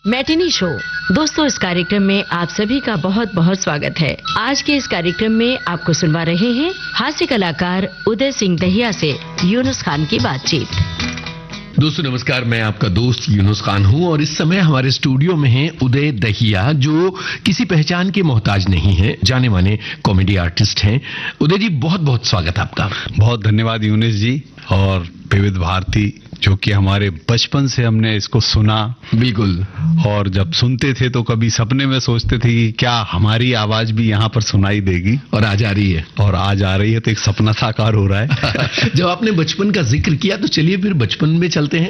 Matinee show. दोस्तों, इस कार्यक्रम में आप सभी का बहुत बहुत स्वागत है। आज के इस कार्यक्रम में आपको सुनवा रहे हैं हास्य कलाकार उदय सिंह दहिया से यूनुस खान की बातचीत। दोस्तों नमस्कार, मैं आपका दोस्त यूनुस खान हूं और इस समय हमारे स्टूडियो में हैं उदय दहिया, जो किसी पहचान के मोहताज नहीं है, जाने माने कॉमेडी आर्टिस्ट हैं। उदय जी, बहुत बहुत स्वागत आपका। बहुत धन्यवाद यूनुस जी। और विविध भारती, जो कि हमारे बचपन से हमने इसको सुना, बिल्कुल, और जब सुनते थे तो कभी सपने में सोचते थे कि क्या हमारी आवाज भी यहाँ पर सुनाई देगी, और आज आ रही है। और आज आ रही है, तो एक सपना साकार हो रहा है। जब आपने बचपन का जिक्र किया तो चलिए फिर बचपन में चलते हैं।